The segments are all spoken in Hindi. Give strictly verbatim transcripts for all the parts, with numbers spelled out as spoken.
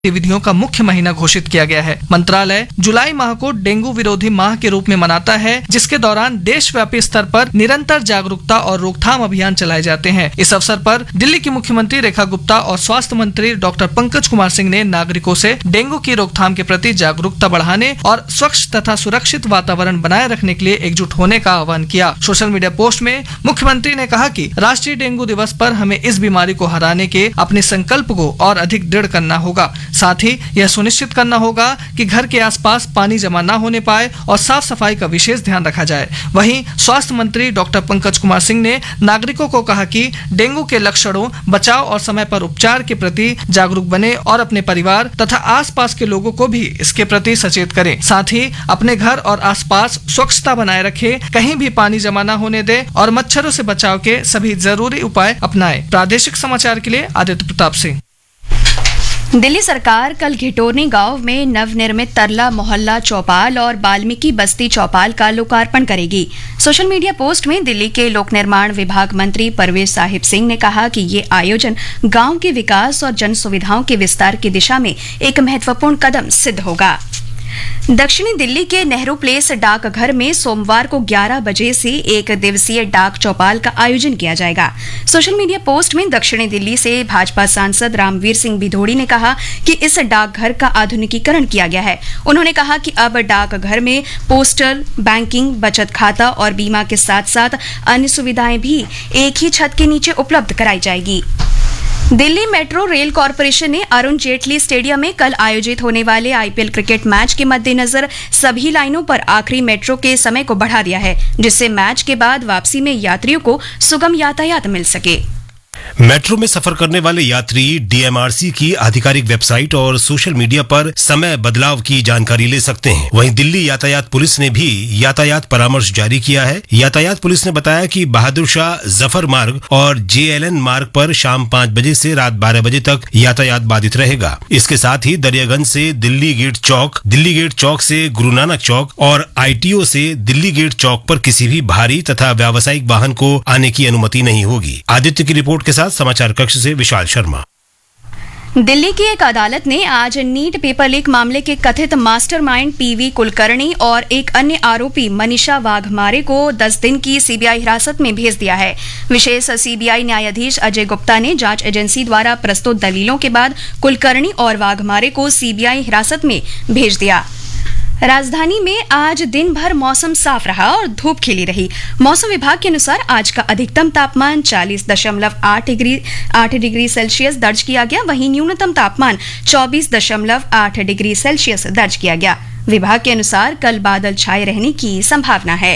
गतिविधियों का मुख्य महीना घोषित किया गया है। मंत्रालय जुलाई माह को डेंगू विरोधी माह के रूप में मनाता है, जिसके दौरान देशव्यापी स्तर पर निरंतर जागरूकता और रोकथाम अभियान चलाए जाते हैं। इस अवसर पर दिल्ली की मुख्यमंत्री रेखा गुप्ता और स्वास्थ्य मंत्री डॉक्टर पंकज कुमार सिंह ने नागरिकों से डेंगू की रोकथाम के प्रति जागरूकता बढ़ाने और स्वच्छ तथा सुरक्षित वातावरण बनाए रखने के लिए एकजुट होने का आह्वान किया। सोशल मीडिया पोस्ट में मुख्यमंत्री ने कहा कि राष्ट्रीय डेंगू दिवस पर हमें इस बीमारी को हराने के अपने संकल्प को और अधिक दृढ़ करना होगा। साथ ही यह सुनिश्चित करना होगा कि घर के आसपास पानी जमा न होने पाए और साफ सफाई का विशेष ध्यान रखा जाए। वहीं स्वास्थ्य मंत्री डॉक्टर पंकज कुमार सिंह ने नागरिकों को कहा कि डेंगू के लक्षणों, बचाव और समय पर उपचार के प्रति जागरूक बने और अपने परिवार तथा आसपास के लोगों को भी इसके प्रति सचेत करें। साथ ही अपने घर और आसपास स्वच्छता बनाए रखें, कहीं भी पानी जमा न होने दें और मच्छरों से बचाव के सभी जरूरी उपाय अपनाएं। प्रादेशिक समाचार के लिए आदित्य प्रताप सिंह। दिल्ली सरकार कल घिटोरनी गांव में नवनिर्मित तरला मोहल्ला चौपाल और वाल्मीकि बस्ती चौपाल का लोकार्पण करेगी। सोशल मीडिया पोस्ट में दिल्ली के लोक निर्माण विभाग मंत्री परवेज साहिब सिंह ने कहा कि ये आयोजन गांव के विकास और जन सुविधाओं के विस्तार की दिशा में एक महत्वपूर्ण कदम सिद्ध होगा। दक्षिणी दिल्ली के नेहरू प्लेस डाकघर में सोमवार को ग्यारह बजे से एक दिवसीय डाक चौपाल का आयोजन किया जाएगा। सोशल मीडिया पोस्ट में दक्षिणी दिल्ली से भाजपा सांसद रामवीर सिंह भिदोड़ी ने कहा कि इस डाकघर का आधुनिकीकरण किया गया है। उन्होंने कहा कि अब डाकघर में पोस्टल, बैंकिंग, बचत खाता और बीमा के साथ साथ अन्य सुविधाएं भी एक ही छत के नीचे उपलब्ध कराई जाएगी। दिल्ली मेट्रो रेल कॉरपोरेशन ने अरुण जेटली स्टेडियम में कल आयोजित होने वाले आईपीएल क्रिकेट मैच के मद्देनजर सभी लाइनों पर आखिरी मेट्रो के समय को बढ़ा दिया है, जिससे मैच के बाद वापसी में यात्रियों को सुगम यातायात मिल सके। मेट्रो में सफर करने वाले यात्री डीएमआरसी की आधिकारिक वेबसाइट और सोशल मीडिया पर समय बदलाव की जानकारी ले सकते हैं। वहीं दिल्ली यातायात पुलिस ने भी यातायात परामर्श जारी किया है। यातायात पुलिस ने बताया कि बहादुर शाह जफर मार्ग और जेएलएन मार्ग पर शाम पाँच बजे से रात बारह बजे तक यातायात बाधित रहेगा। इसके साथ ही दरियागंज से दिल्ली गेट चौक, दिल्ली गेट चौक से गुरु नानक चौक और आईटीओ से दिल्ली गेट चौक पर किसी भी भारी तथा व्यावसायिक वाहन को आने की अनुमति नहीं होगी। आदित्य की रिपोर्ट के साथ समाचार कक्ष से विशाल शर्मा। दिल्ली की एक अदालत ने आज नीट पेपर लीक मामले के कथित मास्टरमाइंड पीवी कुलकर्णी और एक अन्य आरोपी मनीषा वाघमारे को दस दिन की सीबीआई हिरासत में भेज दिया है। विशेष सीबीआई न्यायाधीश अजय गुप्ता ने जांच एजेंसी द्वारा प्रस्तुत दलीलों के बाद कुलकर्णी और वाघमारे को सीबीआई हिरासत में भेज दिया। राजधानी में आज दिन भर मौसम साफ रहा और धूप खिली रही। मौसम विभाग के अनुसार आज का अधिकतम तापमान चालीस दशमलव आठ डिग्री आठ डिग्री सेल्सियस दर्ज किया गया, वहीं न्यूनतम तापमान चौबीस दशमलव आठ डिग्री सेल्सियस दर्ज किया गया। विभाग के अनुसार कल बादल छाए रहने की संभावना है।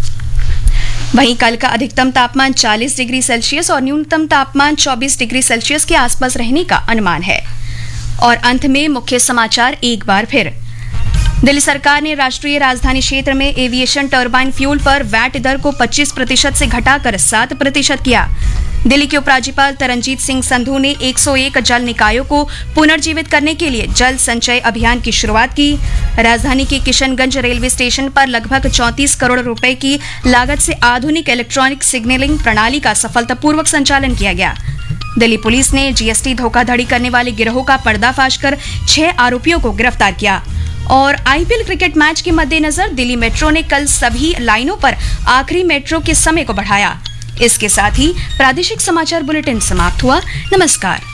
वहीं कल का अधिकतम तापमान चालीस डिग्री सेल्सियस और न्यूनतम तापमान चौबीस डिग्री सेल्सियस के आसपास रहने का अनुमान है। और अंत में मुख्य समाचार एक बार फिर। दिल्ली सरकार ने राष्ट्रीय राजधानी क्षेत्र में एविएशन टर्बाइन फ्यूल पर वैट दर को पच्चीस प्रतिशत से घटाकर सात प्रतिशत किया। दिल्ली के उपराज्यपाल तरनजीत सिंह संधू ने एक सौ एक जल निकायों को पुनर्जीवित करने के लिए जल संचय अभियान की शुरुआत की। राजधानी के किशनगंज रेलवे स्टेशन पर लगभग चौंतीस करोड़ रुपए की लागत से आधुनिक इलेक्ट्रॉनिक सिग्नलिंग प्रणाली का सफलतापूर्वक संचालन किया गया। दिल्ली पुलिस ने जीएसटी धोखाधड़ी करने वाले गिरोह का पर्दाफाश कर छह आरोपियों को गिरफ्तार किया। और आईपीएल क्रिकेट मैच के मद्देनजर दिल्ली मेट्रो ने कल सभी लाइनों पर आखिरी मेट्रो के समय को बढ़ाया। इसके साथ ही प्रादेशिक समाचार बुलेटिन समाप्त हुआ। नमस्कार।